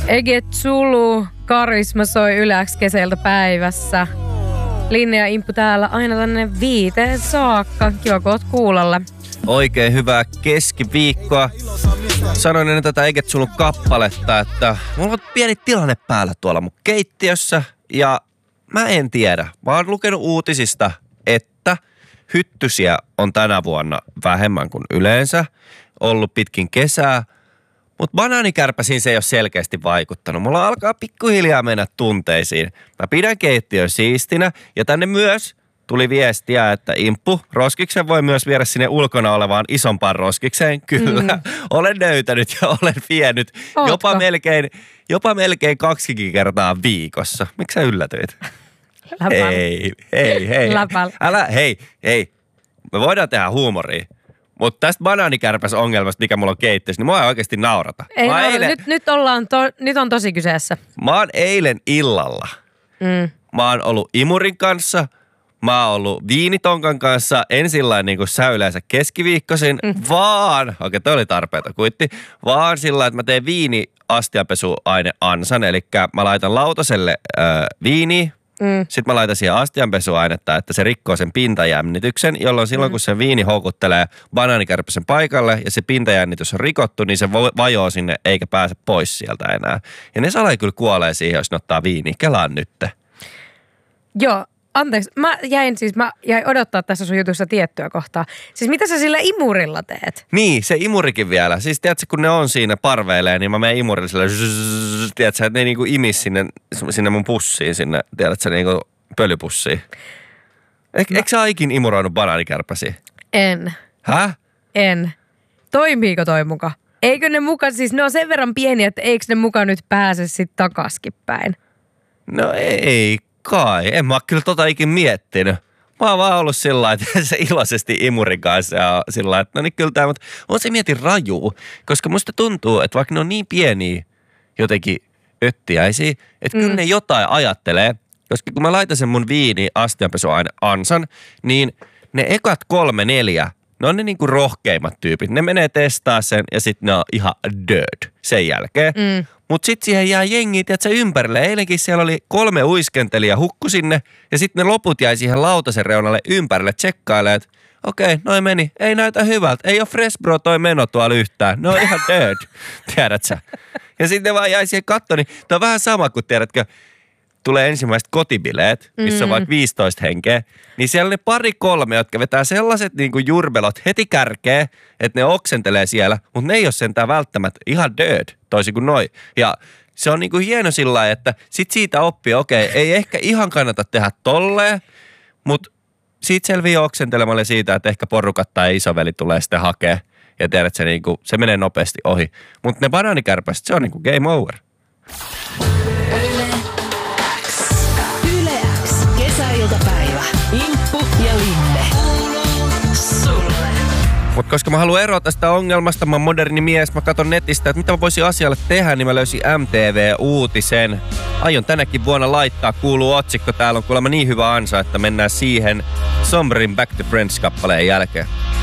Eget Zulu, karisma soi yläks keseltä päivässä. Linne ja Imppu täällä aina tänne 5 saakka. Kiva, kun oot kuulolla. Oikein hyvää keskiviikkoa. Sanoin ennen tätä Eget Zulu kappaletta, että mulla on pieni tilanne päällä tuolla mun keittiössä. Ja mä en tiedä. Mä oon lukenut uutisista, että hyttysiä on tänä vuonna vähemmän kuin yleensä. Ollut pitkin kesää. Mutta banaanikärpäsiin se ei ole selkeästi vaikuttanut. Mulla alkaa pikkuhiljaa mennä tunteisiin. Mä pidän keittiön siistinä ja tänne myös tuli viestiä, että Imppu, roskiksen voi myös viedä sinne ulkona olevaan isompaan roskikseen. Kyllä, olen löytänyt ja olen vienyt jopa melkein 2 kertaa viikossa. Miksi sä yllätyit? Läpäl. Hei. Läpäl. Älä, hei. Me voidaan tehdä huumoria. Mutta tästä banaanikärpäs-ongelmasta, mikä mulla on keittiössä, niin mua ei oikeasti naurata. Nyt on tosi kyseessä. Mä oon eilen illalla. Mä oon ollut imurin kanssa. Mä oon ollut viinitonkan kanssa. En sillain niin kuin sä yleensä keskiviikkoisin, vaan, toi oli tarpeeta kuitti, vaan sillä että mä teen viini-astianpesuaine-ansan. Eli mä laitan lautaselle viiniä. Sitten mä laitan siihen astianpesuainetta, että se rikkoo sen pintajännityksen, jolloin silloin kun se viini houkuttelee banaanikärpäsen paikalle ja se pintajännitys on rikottu, niin se vajoo sinne eikä pääse pois sieltä enää. Ja ne salai kyllä kuolee siihen, jos ne ottaa viiniä. Kelaan nytte. Joo, anteeksi. Mä jäin odottaa tässä sun jutussa tiettyä kohtaa. Siis mitä sä sillä imurilla teet? Niin, se imurikin vielä. Siis tiedätkö, kun ne on siinä parveilee, niin mä menen imurille sillä tiedätkö, että ne niinku imis sinne mun pussiin, sinne, tiedätkö, niinku pölypussiin. Eikö sä ikin imuroinut banaanikärpäsiä? En. Häh? En. Toimiiko toi muka? Eikö ne muka, siis ne on sen verran pieniä, että eikö ne muka nyt pääse sit takaskin päin? No ei kai. En mä oo kyllä ikin miettinyt. Mä oon vaan ollut sillä lailla, että se iloisesti imurin kanssa ja sillä lailla, että no niin kyllä tää, mutta on se mietin raju, koska musta tuntuu, että vaikka ne on niin pieniä jotenkin öttiäisiä, että kyllä ne jotain ajattelee, koska kun mä laitan sen mun viini astianpesuaine ansan, niin ne ekat 3-4, ne on ne niinku rohkeimmat tyypit. Ne menee testaa sen ja sit ne on ihan dead sen jälkeen. Mut sit siihen jää jengi, tiedätkö, ympärille. Eilenkin siellä oli 3 uiskentelijaa hukku sinne ja sitten ne loput jäi siihen lautasen reunalle ympärille tsekkailemaan, että okei, noi meni. Ei näytä hyvältä. Ei oo fresh bro toi meno tuolla yhtään. Ne on ihan dead, tiedätkö? Ja sitten vaan jäi siihen kattoon, niin toi on vähän sama kuin tiedätkö, tulee ensimmäiset kotibileet, missä on vaikka 15 henkeä, niin siellä on ne 2-3, jotka vetää sellaiset niin kuin jurbelot heti kärkeen, että ne oksentelee siellä, mutta ne ei ole sentään välttämättä ihan dead, toisin kuin noi. Ja se on niin kuin hieno sillä lailla, että sit siitä oppii, okei, ei ehkä ihan kannata tehdä tolleen, mutta siitä selviää oksentelemalla siitä, että ehkä porukat tai isoveli tulee sitten hakea. Ja tiedät, että se menee nopeasti ohi. Mutta ne banaanikärpäiset, se on niin kuin game over. Kesäiltapäivä. Imppu ja Linne. Sulle. Mutta koska mä haluan eroa tästä ongelmasta, mä oon moderni mies, mä katson netistä, että mitä mä voisin asialle tehdä, niin mä löysin MTV-uutisen. Aion tänäkin vuonna laittaa, kuuluu otsikko, täällä on kuulemma niin hyvä ansa, että mennään siihen Sombrin Back to Friends -kappaleen jälkeen.